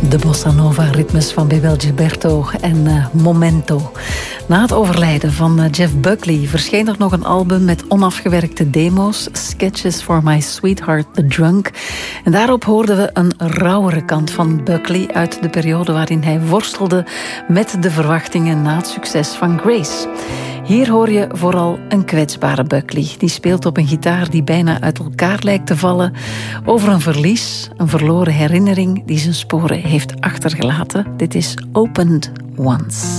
De bossa nova ritmes van Bebel Gilberto en Momento. Na het overlijden van Jeff Buckley verscheen er nog een album met onafgewerkte demo's, Sketches for My Sweetheart the Drunk. En daarop hoorden we een rauwere kant van Buckley uit de periode waarin hij worstelde met de verwachtingen na het succes van Grace. Hier hoor je vooral een kwetsbare Buckley. Die speelt op een gitaar die bijna uit elkaar lijkt te vallen. Over een verlies, een verloren herinnering die zijn sporen heeft achtergelaten. Dit is Opened Once.